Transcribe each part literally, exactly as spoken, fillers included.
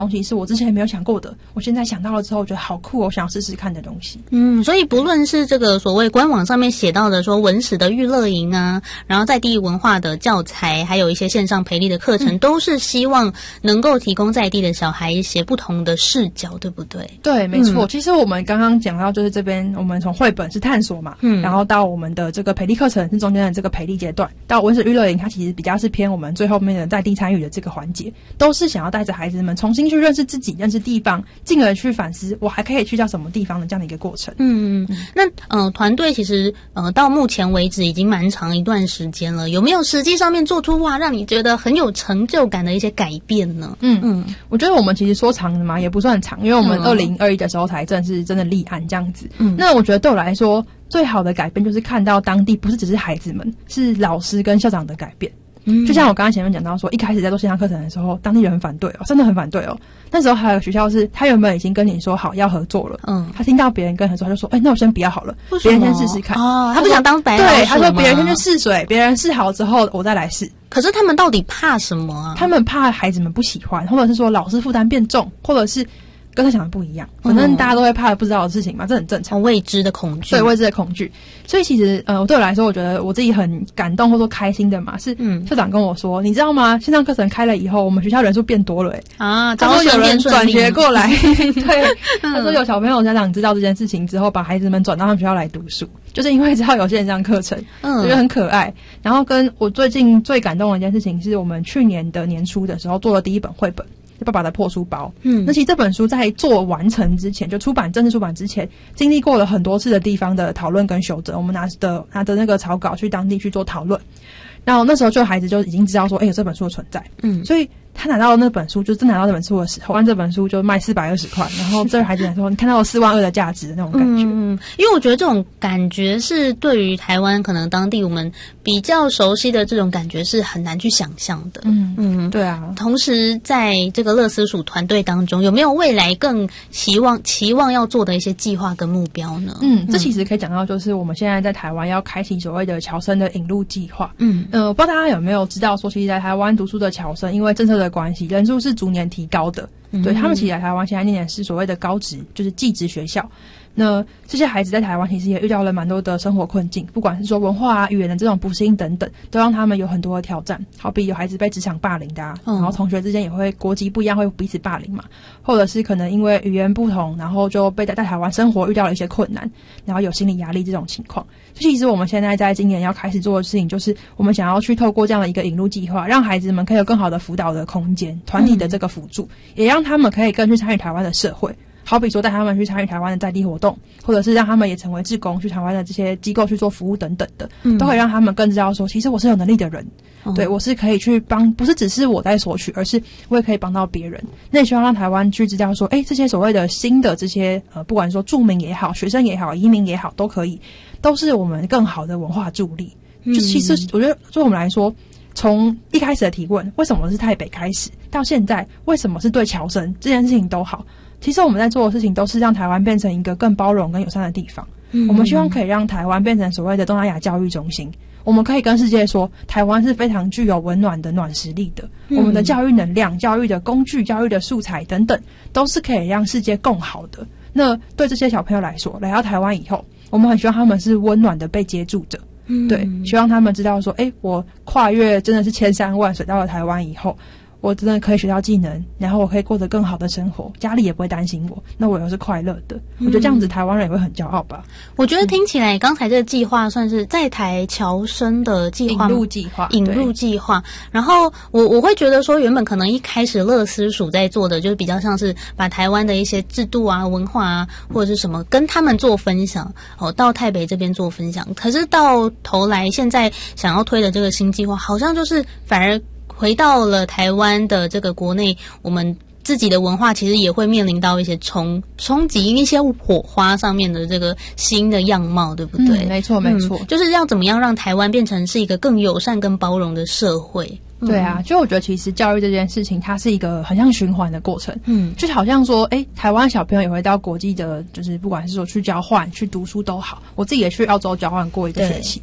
东西是我之前没有想过的，我现在想到了之后，我觉得好酷哦，我想要试试看的东西。 嗯，所以不论是这个所谓官网上面写到的说文史的娱乐营啊，然后在地文化的教材，还有一些线上培力的课程，嗯、都是希望能够提供在地的小孩一些不同的视角，对不对？ 对，没错。嗯、其实我们刚刚讲到，就是这边我们从绘本是探索嘛，嗯，然后到我们的这个培力课程是中间的这个培力阶段，到文史娱乐营，它其实比较是偏我们最后面的在地参与的这个环节，都是想要带着孩子们重新去认识自己，认识地方，进而去反思我还可以去到什么地方的这样的一个过程。 嗯嗯，那呃团队其实呃到目前为止已经蛮长一段时间了，有没有实际上面做出哇让你觉得很有成就感的一些改变呢？ 嗯嗯，我觉得我们其实说长的嘛也不算长，因为我们二零二一的时候才正式真的立案这样子。嗯，那我觉得对我来说最好的改变就是看到当地不是只是孩子们，是老师跟校长的改变。嗯，就像我刚刚前面讲到说，一开始在做线上课程的时候，当地人很反对哦，真的很反对哦。那时候还有学校是，他原本已经跟你说好要合作了，嗯，他听到别人跟合作，他就说，哎、欸，那我先不要好了，别人先试试看。 哦，他不想当白老鼠吗？ 对，他说别人先去试水，别人试好之后，我再来试。 可是他们到底怕什么啊？ 他们怕孩子们不喜欢，或者是说老师负担变重，或者是跟他想的不一样，反正大家都会怕不知道的事情嘛，这很正常。 未知的恐惧， 对未知的恐惧。所以其实呃，对我来说，我觉得我自己很感动或者说开心的嘛，是嗯，校长跟我说，你知道吗？线上课程开了以后，我们学校人数变多了、欸， 啊， 然后有人转学过来，对，他说有小朋友家长知道这件事情之后，把孩子们转到他们学校来读书，就是因为知道有线上课程，嗯，我觉得很可爱。然后跟我最近最感动的一件事情，是我们去年的年初的时候做了第一本绘本。爸爸的破书包，嗯，那其实这本书在做完成之前，就出版正式出版之前，经历过了很多次的地方的讨论跟修正。我们拿的拿的那个草稿去当地去做讨论，然后那时候就孩子就已经知道说，哎、欸，有这本书的存在，嗯，所以他拿到那本书，就真拿到那本书的时候，按这本书就卖四百二十块，然后对孩子来说，你看到了四万二的价值的那种感觉。 嗯，因为我觉得这种感觉是对于台湾可能当地我们比较熟悉的这种感觉是很难去想象的。 嗯嗯，对啊。 同时，在这个乐思署团队当中，有没有未来更期望期望要做的一些计划跟目标呢？ 嗯，这其实可以讲到，就是我们现在在台湾要开启所谓的侨生的引入计划。嗯呃，我不知道大家有没有知道说，其实在台湾读书的侨生，因为政策的关系，人数是逐年提高的。嗯、对他们其实来台湾现在念的是所谓的高职，就是技职学校。那这些孩子在台湾其实也遇到了蛮多的生活困境，不管是说文化啊、语言的这种不适应等等，都让他们有很多的挑战。好比有孩子被职场霸凌的、啊嗯、然后同学之间也会国籍不一样会彼此霸凌嘛，或者是可能因为语言不同，然后就被在台湾生活遇到了一些困难，然后有心理压力这种情况。其实我们现在在今年要开始做的事情，就是我们想要去透过这样的一个引入计划，让孩子们可以有更好的辅导的空间，团体的这个辅助、嗯、也让他们可以更去参与台湾的社会。好比说带他们去参与台湾的在地活动，或者是让他们也成为志工，去台湾的这些机构去做服务等等的、嗯、都会让他们更知道说其实我是有能力的人、嗯、对，我是可以去帮，不是只是我在索取，而是我也可以帮到别人。那也希望让台湾去知道说，诶，这些所谓的新的这些呃，不管说住民也好，学生也好，移民也好，都可以，都是我们更好的文化助力、嗯、就其实我觉得对我们来说，从一开始的提问为什么是台北开始，到现在为什么是对侨生，这件事情都好，其实我们在做的事情都是让台湾变成一个更包容跟友善的地方、嗯、我们希望可以让台湾变成所谓的东南亚教育中心，我们可以跟世界说台湾是非常具有温暖的暖实力的、嗯、我们的教育能量、教育的工具、教育的素材等等都是可以让世界更好的。那对这些小朋友来说，来到台湾以后，我们很希望他们是温暖的被接住着、嗯、对，希望他们知道说，诶，我跨越真的是千山万水到了台湾以后，我真的可以学到技能，然后我可以过得更好的生活，家里也不会担心我，那我又是快乐的、嗯、我觉得这样子台湾人也会很骄傲吧。 我觉得听起来刚才这个计划算是在台侨生的计划， 引入计划， 引入计划。然后我我会觉得说，原本可能一开始乐思署在做的就是比较像是把台湾的一些制度啊、文化啊或者是什么跟他们做分享，哦，到台北这边做分享。可是到头来现在想要推的这个新计划，好像就是反而回到了台湾的这个国内，我们自己的文化其实也会面临到一些冲冲击，一些火花上面的这个新的样貌，对不对？ 嗯、没错没错、 嗯，就是要怎么样让台湾变成是一个更友善、更包容的社会。 对啊，就我觉得其实教育这件事情，它是一个很像循环的过程。嗯，就好像说，诶，台湾小朋友也会到国际的，就是不管是说去交换、去读书都好，我自己也去澳洲交换过一个学期。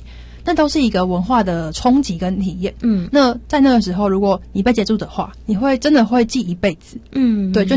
那都是一个文化的冲击跟体验。 嗯， 那在那个时候，如果你被接住的话，你会真的会记一辈子。 嗯， 对，就